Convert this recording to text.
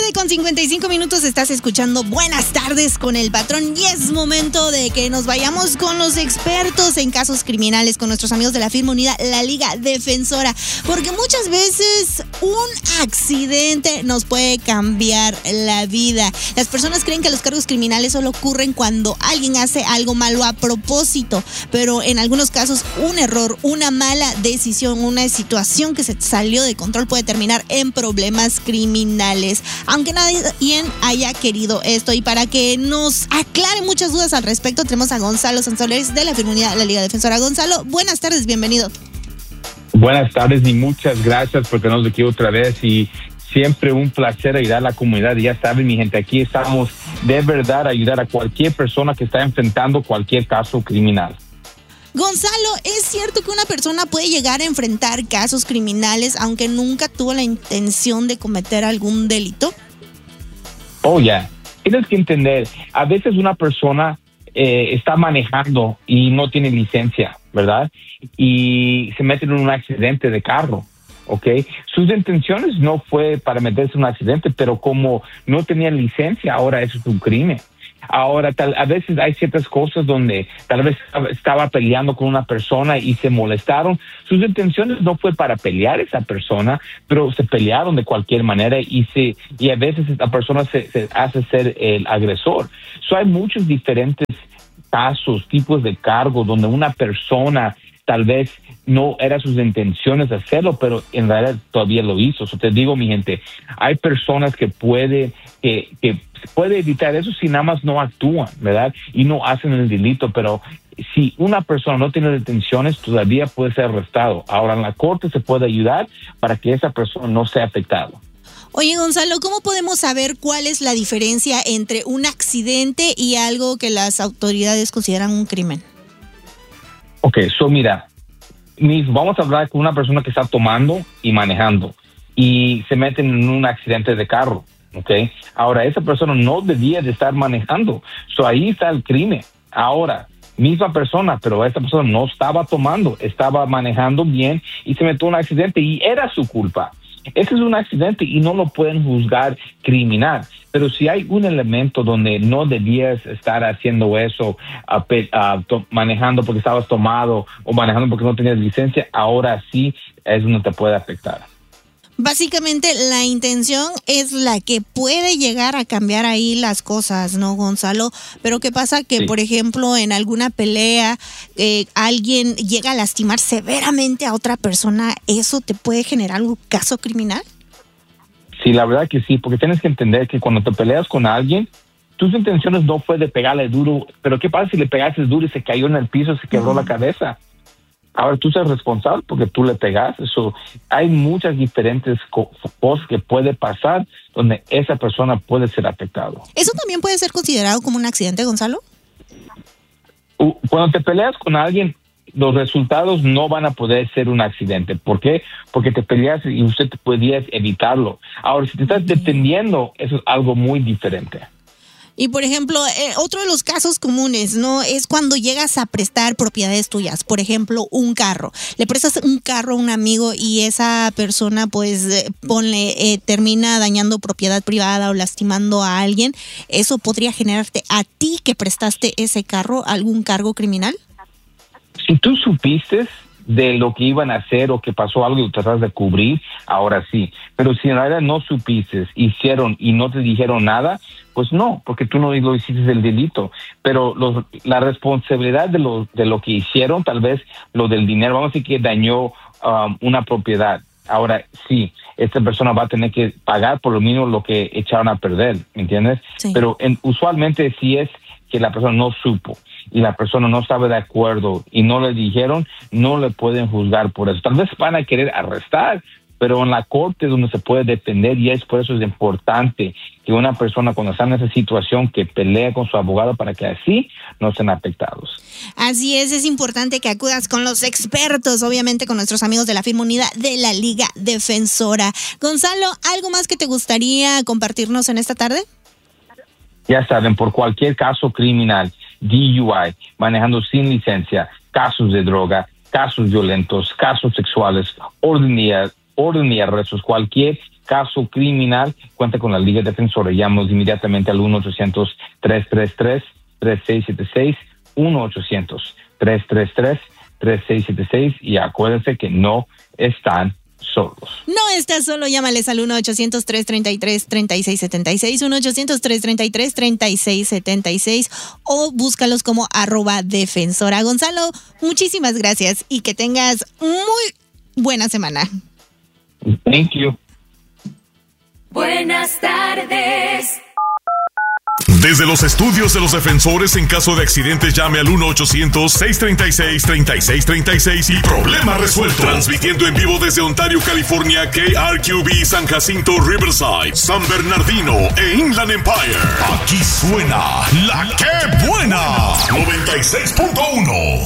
tarde con 55 minutos, estás escuchando Buenas Tardes con el Patrón y es momento de que nos vayamos con los expertos en casos criminales, con nuestros amigos de la firma unida, la Liga Defensora, porque muchas veces un accidente nos puede cambiar la vida. Las personas creen que los cargos criminales solo ocurren cuando alguien hace algo malo a propósito, pero en algunos casos un error, una mala decisión, una situación que se salió de control puede terminar en problemas criminales, aunque nadie haya querido esto. Y para que nos aclare muchas dudas al respecto, tenemos a Gonzalo Sansoleris de la firma unida, la Liga Defensora. Gonzalo, buenas tardes, bienvenido. Buenas tardes y muchas gracias por tenernos aquí otra vez y siempre un placer ayudar a la comunidad. Y ya saben, mi gente, aquí estamos de verdad a ayudar a cualquier persona que está enfrentando cualquier caso criminal. Gonzalo, ¿es cierto que una persona puede llegar a enfrentar casos criminales aunque nunca tuvo la intención de cometer algún delito? Oh, ya. Tienes que entender, a veces una persona está manejando y no tiene licencia, ¿verdad? Y se mete en un accidente de carro, ¿ok? Sus intenciones no fue para meterse en un accidente, pero como no tenía licencia, ahora eso es un crimen. Ahora, a veces hay ciertas cosas donde tal vez estaba peleando con una persona y se molestaron. Sus intenciones no fue para pelear a esa persona, pero se pelearon de cualquier manera y a veces esta persona se hace ser el agresor. Hay muchos diferentes casos, tipos de cargos donde una persona tal vez no era sus intenciones hacerlo, pero en realidad todavía lo hizo. Te digo, mi gente, hay personas que puede evitar eso si nada más no actúan, ¿verdad? Y no hacen el delito, pero si una persona no tiene detenciones, todavía puede ser arrestado. Ahora, en la corte se puede ayudar para que esa persona no sea afectada. Oye, Gonzalo, ¿cómo podemos saber cuál es la diferencia entre un accidente y algo que las autoridades consideran un crimen? Ok, mira, vamos a hablar con una persona que está tomando y manejando y se meten en un accidente de carro, ok. Ahora, esa persona no debía de estar manejando, ahí está el crimen. Ahora, misma persona, pero esa persona no estaba tomando, estaba manejando bien y se metió en un accidente y era su culpa. Ese es un accidente y no lo pueden juzgar criminal. Pero si hay un elemento donde no debías estar haciendo eso, manejando porque estabas tomado o manejando porque no tenías licencia, ahora sí es donde te puede afectar. Básicamente la intención es la que puede llegar a cambiar ahí las cosas, ¿no, Gonzalo? Pero ¿qué pasa? Que, sí, por ejemplo, en alguna pelea alguien llega a lastimar severamente a otra persona, ¿eso te puede generar un caso criminal? Sí, la verdad que sí, porque tienes que entender que cuando te peleas con alguien, tus intenciones no fue de pegarle duro, pero ¿qué pasa si le pegaste duro y se cayó en el piso, se quebró la cabeza? Ahora tú eres responsable porque tú le pegaste. Hay muchas diferentes cosas que puede pasar donde esa persona puede ser afectado. ¿Eso también puede ser considerado como un accidente, Gonzalo? Cuando te peleas con alguien, los resultados no van a poder ser un accidente. ¿Por qué? Porque te peleas y usted podía evitarlo. Ahora, si te estás defendiendo, eso es algo muy diferente. Y, por ejemplo, otro de los casos comunes, ¿no? Es cuando llegas a prestar propiedades tuyas. Por ejemplo, un carro. Le prestas un carro a un amigo y esa persona, pues, termina dañando propiedad privada o lastimando a alguien. ¿Eso podría generarte a ti que prestaste ese carro algún cargo criminal? Si tú supiste de lo que iban a hacer o que pasó algo y tratas de cubrir, ahora sí. Pero si en realidad no supiste, hicieron y no te dijeron nada, pues no, porque tú no lo hiciste el delito. Pero la responsabilidad de lo que hicieron, tal vez lo del dinero, vamos a decir que dañó una propiedad. Ahora sí, esta persona va a tener que pagar por lo mínimo lo que echaron a perder, ¿me entiendes? Sí. Pero usualmente sí es que la persona no supo y la persona no estaba de acuerdo y no le dijeron, no le pueden juzgar por eso. Tal vez van a querer arrestar, pero en la corte es donde se puede defender y es por eso es importante que una persona cuando está en esa situación que pelea con su abogado para que así no estén afectados. Así es importante que acudas con los expertos, obviamente con nuestros amigos de la firma unida de la Liga Defensora. Gonzalo, ¿algo más que te gustaría compartirnos en esta tarde? Ya saben, por cualquier caso criminal, DUI, manejando sin licencia, casos de droga, casos violentos, casos sexuales, orden y arrestos, cualquier caso criminal, cuenta con la Liga Defensora. Llámanos inmediatamente al 1-800-333-3676, 1-800-333-3676 y acuérdense que no están solos. No estás solo, llámales al 1-800-333-3676, 1-800-333-3676 o búscalos como @defensora. Gonzalo, muchísimas gracias y que tengas muy buena semana. Thank you. Buenas tardes. Desde los estudios de los defensores, en caso de accidentes, llame al 1-800-636-3636 y problema resuelto. Transmitiendo en vivo desde Ontario, California, KRQB, San Jacinto, Riverside, San Bernardino e Inland Empire. Aquí suena La Que Buena 96.1.